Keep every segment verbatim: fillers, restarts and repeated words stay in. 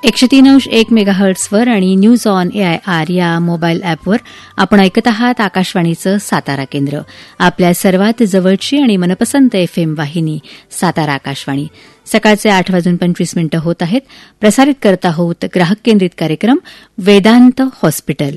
एकशे तीन अंश एक मेगाहर्ट्झवर आणि न्यूज ऑन एआयआर या मोबाईल ॲपवर आपण ऐकत आहात आकाशवाणीचं सातारा केंद्र. आपल्या सर्वात जवळची आणि मनपसंत एफएम वाहिनी सातारा आकाशवाणी. सकाळचे आठ वाजून पंचवीस मिनिटं होत आहेत. प्रसारित करत आहोत ग्राहक केंद्रित कार्यक्रम वेदांत हॉस्पिटल.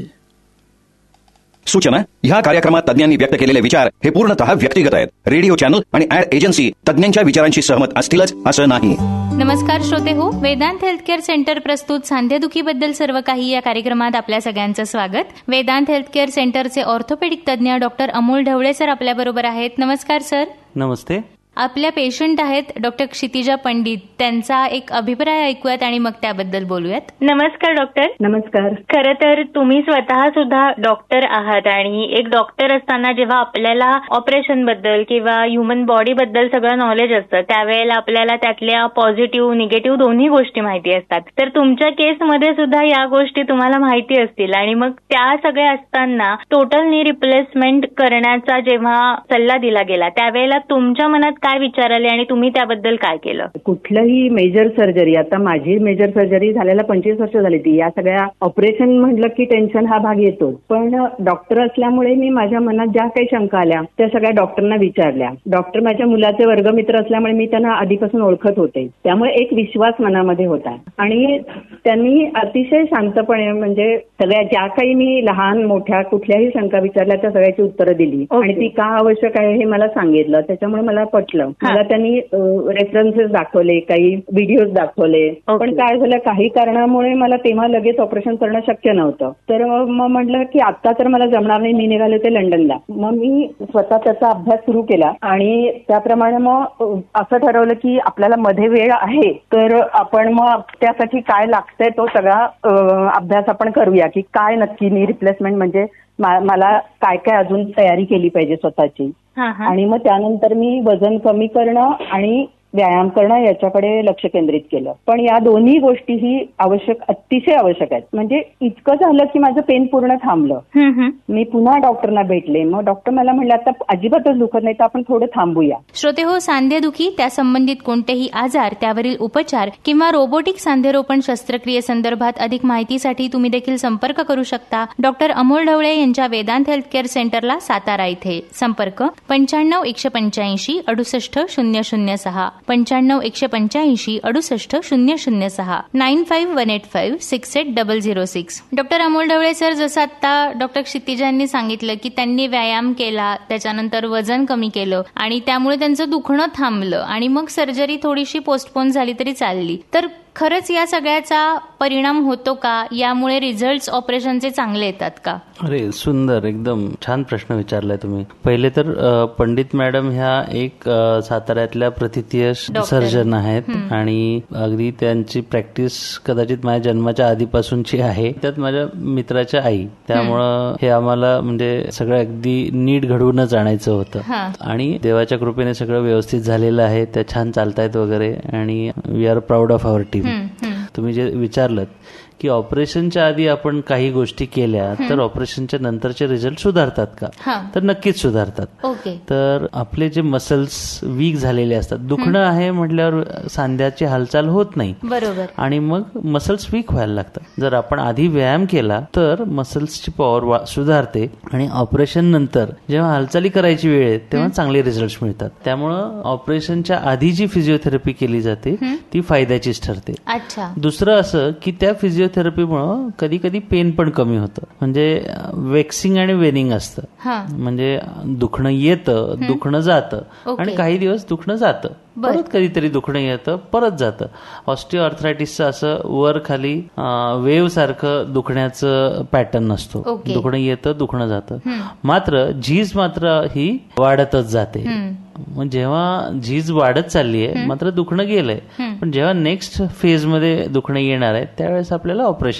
सूचना: ह्या कार्यक्रमात तज्ञांनी व्यक्त केलेले विचार हे पूर्णतः व्यक्तिगत आहेत. रेडिओ चॅनल आणि ऍड एजन्सी तज्ञांच्या विचारांशी सहमत असतीलच असं नाही. नमस्कार श्रोते हो, वेदांत हेल्थकेअर सेंटर प्रस्तुत सांधेदुखीबद्दल सर्व काही या कार्यक्रमात आपल्या सगळ्यांचं स्वागत. वेदांत हेल्थकेअर सेंटरचे ऑर्थोपेडिक तज्ञ डॉक्टर अमोल ढवळे सर आपल्याबरोबर आहेत. नमस्कार सर. नमस्ते. आपल्या पेशंट आहेत डॉक्टर क्षितिजा पंडित, त्यांचा एक अभिप्राय ऐकूयात आणि मग त्याबद्दल बोलूयात. नमस्कार डॉक्टर. नमस्कार. खरं तर तुम्ही स्वतः सुद्धा डॉक्टर आहात आणि एक डॉक्टर असताना जेव्हा आपल्याला ऑपरेशन बद्दल किंवा ह्युमन बॉडी बद्दल सगळं नॉलेज असतं त्यावेळेला आपल्याला त्यातल्या पॉझिटिव्ह निगेटिव्ह दोन्ही गोष्टी माहिती असतात. तर तुमच्या केसमध्ये सुद्धा या गोष्टी तुम्हाला माहिती असतील आणि मग त्या सगळ्या असताना टोटल नी रिप्लेसमेंट करण्याचा जेव्हा सल्ला दिला गेला त्यावेळेला तुमच्या मनात काय विचार आले आणि तुम्ही त्याबद्दल काय केलं? कुठलंही मेजर सर्जरी, आता माझी मेजर सर्जरी झालेला पंचवीस वर्ष झाली ती, या सगळ्या ऑपरेशन म्हटलं की टेन्शन हा भाग येतो. पण डॉक्टर असल्यामुळे मी माझ्या मनात ज्या काही शंका आल्या त्या सगळ्या डॉक्टरना विचारल्या. डॉक्टर माझ्या मुलाचे वर्गमित्र असल्यामुळे मी त्यांना आधीपासून ओळखत होते, त्यामुळे एक विश्वास मनामध्ये होता आणि त्यांनी अतिशय शांतपणे म्हणजे सगळ्या ज्या काही मी लहान मोठ्या कुठल्याही शंका विचारल्या त्या सगळ्याची उत्तरं दिली आणि ती का आवश्यक आहे हे मला सांगितलं. त्याच्यामुळे मला पटलं. मला त्यांनी रेफरन्सेस दाखवले, काही व्हिडिओज दाखवले. पण काय झालं, काही कारणामुळे मला तेव्हा लगेच ऑपरेशन करणं शक्य नव्हतं. तर मग म्हटलं की आता तर मला जमणार नाही, मी निघाले होते लंडनला. मग मी स्वतः त्याचा अभ्यास सुरू केला आणि त्याप्रमाणे मग असं ठरवलं की आपल्याला मध्ये वेळ आहे तर आपण मग त्यासाठी काय लागतंय तो सगळा अभ्यास आपण करूया की काय नक्की नी रिप्लेसमेंट म्हणजे मला काय काय अजून तयारी केली पाहिजे स्वतःची. आणि मग त्यानंतर मी वजन कमी करणं आणि व्यायाम करणं याच्याकडे लक्ष केंद्रित केलं. पण या दोन्ही गोष्टीही आवश्यक, अतिशय आवश्यक आहेत. म्हणजे इतकं झालं की माझं पेन पूर्ण थांबलं. मी पुन्हा डॉक्टरना भेटले. मग डॉक्टर मला म्हणले आता अजिबातच दुखत नाही तर आपण थोडं थांबूया. श्रोते हो, सांधेदुखी त्या संबंधित कोणतेही आजार, त्यावरील उपचार किंवा रोबोटिक सांधेरोपण शस्त्रक्रियेसंदर्भात अधिक माहितीसाठी तुम्ही देखील संपर्क करू शकता डॉक्टर अमोल ढवळे यांच्या वेदांत हेल्थकेअर सेंटरला सातारा इथे. संपर्क पंच्याण्णव एकशे पंच्याऐंशी अडुसष्ट शून्य शून्य सहा पंच्याण्णव एकशे पंच्याऐंशी अडुसष्ट शून्य शून्य सहा nine five one eight five six eight double zero six. Doctor Amol Dhawale sir, जसं आता डॉक्टर क्षितिजांनी सांगितलं की त्यांनी व्यायाम केला, त्याच्यानंतर वजन कमी केलं आणि त्यामुळे त्यांचं दुखणं थांबलं आणि मग सर्जरी थोडीशी पोस्टपोन झाली तरी चालली. तर खरंच या सगळ्याचा परिणाम होतो का? यामुळे रिझल्ट ऑपरेशनचे चांगले येतात का? अरे सुंदर, एकदम छान प्रश्न विचारलाय तुम्ही. पहिले तर पंडित मॅडम ह्या एक साताऱ्यातल्या प्रथितीय सर्जन आहेत आणि अगदी त्यांची प्रॅक्टिस कदाचित माझ्या जन्माच्या आधीपासूनची आहे. त्यात माझ्या मित्राच्या आई, त्यामुळं हे आम्हाला म्हणजे सगळं अगदी नीट घडवूनच आणायचं होतं आणि देवाच्या कृपेने सगळं व्यवस्थित झालेलं आहे. त्या छान चालतायत वगैरे आणि we R proud of our team. तुम्ही जे विचारलं की ऑपरेशनच्या आधी आपण काही गोष्टी केल्या तर ऑपरेशनच्या नंतरचे रिझल्ट सुधारतात का? तर नक्कीच सुधारतात. तर आपले जे मसल्स वीक झालेले असतात, दुखणं आहे म्हटल्यावर सांध्याची हालचाल होत नाही, बरोबर, आणि मग मसल्स वीक व्हायला लागतात. जर आपण आधी व्यायाम केला तर मसल्सची पॉवर सुधारते आणि ऑपरेशन नंतर जेव्हा हालचाली करायची वेळ आहे तेव्हा चांगले रिझल्ट मिळतात. त्यामुळं ऑपरेशनच्या आधी जी फिजिओथेरपी केली जाते ती फायद्याचीच ठरते. दुसरं असं की त्या फिजिओ थेरपीमुळे कधी कधी पेन पण कमी होतं. म्हणजे वेक्सिंग आणि वेनिंग असतं. म्हणजे दुखणं येतं, दुखणं जातं आणि काही दिवस दुखणं जातं, परत कधीतरी दुखणं येतं, परत जातं. ऑस्टिओआर्थरायटिसचं असं वर खाली वेव्ह सारखं दुखण्याचं पॅटर्न असतो. दुखणं येतं, दुखणं जातं. मात्र झीज मात्र ही वाढतच जाते. मग जेव्हा झीज वाढत चालली आहे मात्र दुखणं गेलंय, पण जेव्हा नेक्स्ट फेज मध्ये दुखणं येणार आहे त्यावेळेस आपल्याला ऑपरेशन